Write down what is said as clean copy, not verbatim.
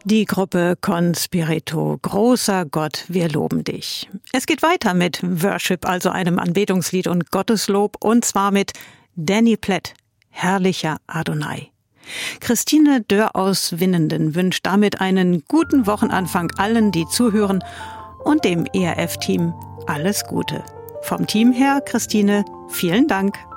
Die Gruppe Conspirito, großer Gott, wir loben dich. Es geht weiter mit Worship, also einem Anbetungslied und Gotteslob, und zwar mit Danny Platt, herrlicher Adonai. Christine Dörr aus Winnenden wünscht damit einen guten Wochenanfang allen, die zuhören, und dem ERF-Team alles Gute. Vom Team her, Christine, vielen Dank.